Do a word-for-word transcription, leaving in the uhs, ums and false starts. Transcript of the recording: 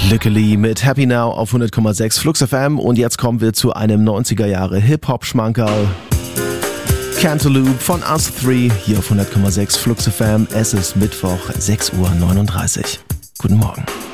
Lückeli mit Happy Now auf hundert Komma sechs Flux F M und jetzt kommen wir zu einem neunziger Jahre Hip-Hop-Schmankerl. Cantaloupe von Us drei hier auf hundert Komma sechs Flux F M. Es ist Mittwoch, sechs Uhr neununddreißig. Guten Morgen.